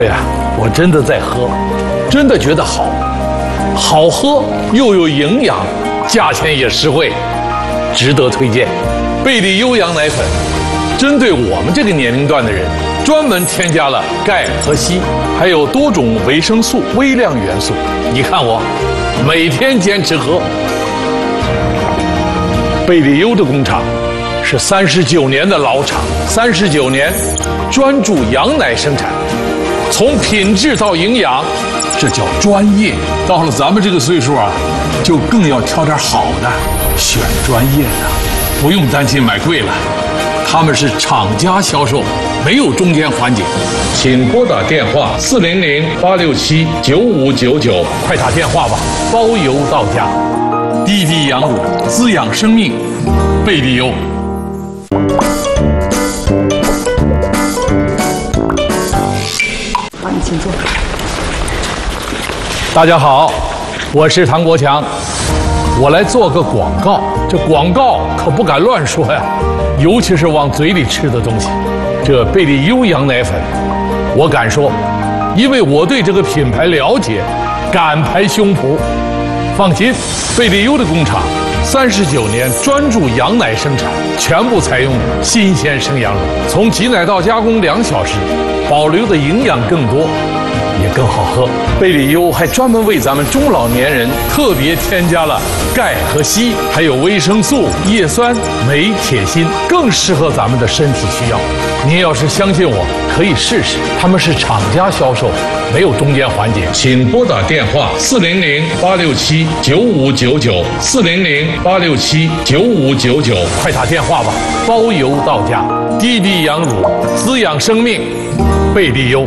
哎呀，我真的在喝，真的觉得好，好喝又有营养，价钱也实惠，值得推荐。贝利优羊奶粉，针对我们这个年龄段的人，专门添加了钙和硒，还有多种维生素、微量元素。你看我，每天坚持喝。贝利优的工厂是39年的老厂，39年专注羊奶生产。从品质到营养，这叫专业。到了咱们这个岁数啊，就更要挑点好的，选专业的，不用担心买贵了。他们是厂家销售，没有中间环节。请拨打电话400-867-9599，快打电话吧，包邮到家。滴滴羊乳，滋养生命，贝利优。 请坐。 大家好，我是唐国强，我来做个广告。这广告可不敢乱说呀，尤其是往嘴里吃的东西。这贝利优羊奶粉，我敢说，因为我对这个品牌了解，敢拍胸脯。放心，贝利优的工厂39年专注羊奶生产，全部采用新鲜生羊乳，从挤奶到加工2小时，保留的营养更多，也更好喝。贝利优还专门为咱们中老年人特别添加了钙和硒，还有维生素、叶酸、镁、铁、锌，更适合咱们的身体需要。您要是相信我，可以试试。他们是厂家销售，没有中间环节。请拨打电话400-867-9599 400-867-9599，快打电话吧，包邮到家。滴滴羊乳，滋养生命，贝利优。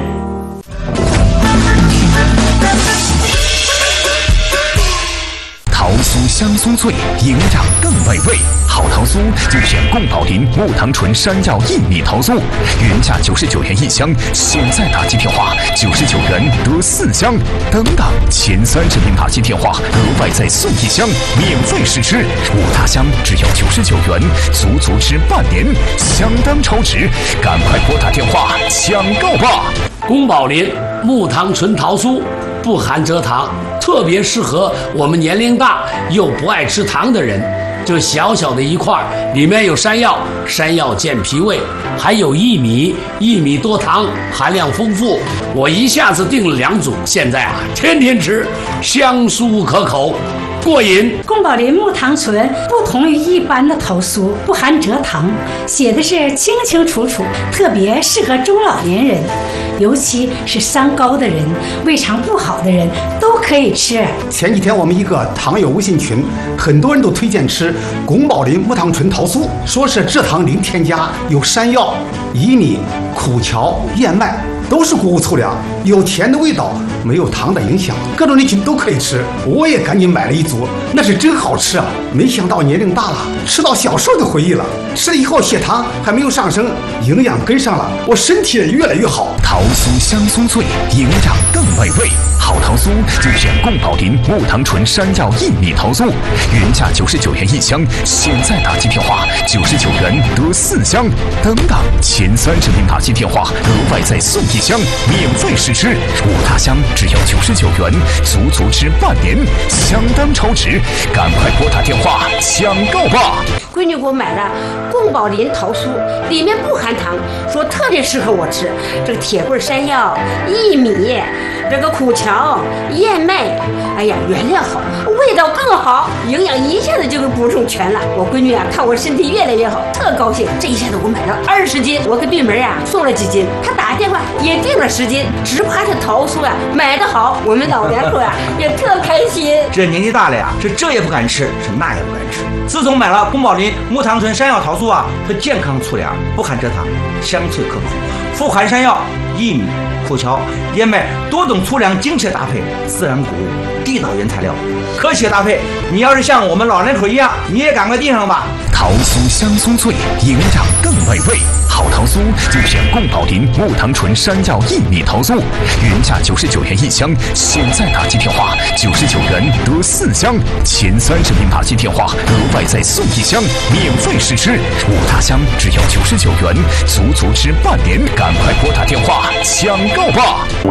桃酥香酥脆，营养更美味。好桃酥就选贡宝林木糖醇山药薏米桃酥，原价99元1箱，现在打击电话99元得4箱，等等前30名打击电话额外再送1箱，免费试吃。5大箱只要99元，足吃半年，相当超值，赶快拨打电话抢购吧！ 宫保林木糖醇桃酥不含蔗糖，特别适合我们年龄大又不爱吃糖的人。这小小的一块，里面有山药，山药健脾胃，还有薏米，薏米多糖，含量丰富。我一下子订了2组，现在天天吃，香酥可口，过瘾。 宫保林木糖醇不同于一般的桃酥，不含蔗糖，写的是清清楚楚，特别适合中老年人，尤其是三高的人、胃肠不好的人都可以吃。 前几天我们一个糖友微信群，很多人都推荐吃宫保林木糖醇桃酥，说是蔗糖零添加，有山药、薏米、苦荞、燕麦，都是谷物粗粮，有甜的味道，没有糖的影响，各种人群都可以吃。我也赶紧买了1组，那是真好吃啊！没想到年龄大了，吃到小时候的回忆了。吃了以后血糖还没有上升，营养跟上了，我身体也越来越好。 桃酥香酥脆，营养更美味。好桃酥就选贡宝林木糖醇山药薏米桃酥，原价99元1箱，现在打击电话99元得4箱，等等前30名打击电话额外再送1箱，免费试吃。5大箱只要99元，足吃半年，相当超值，赶快拨打电话抢购吧！ 闺女给我买的贡宝林桃酥，里面不含糖，说特别适合我吃。这个铁棍山药、薏米，这个苦荞、燕麦，哎呀，原料好，味道更好，营养一下子就给补充全了。我闺女看我身体越来越好，特高兴。这一下子我买了20斤，我给对门送了几斤，她打电话也订了10斤，直夸这桃酥买得好，我们老两口也特开心。 这年纪大了是这也不敢吃，是那也不敢吃。自从买了宫保林木糖醇山药桃酥是健康粗粮，不含蔗糖，香脆可口，富含山药、薏米、苦荞、燕麦多种粗粮精确搭配，自然谷物，地道原材料，科学搭配。你要是像我们老人口一样，你也赶快订上吧。 桃酥香酥脆，营养更美味。好桃酥就选贡宝林木糖醇山药薏米桃酥，原价99元1箱，现在打击电话99元得4箱，前30名打击电话额外再送1箱，免费试吃。5大箱只要99元，足吃半年，赶快拨打电话抢购吧！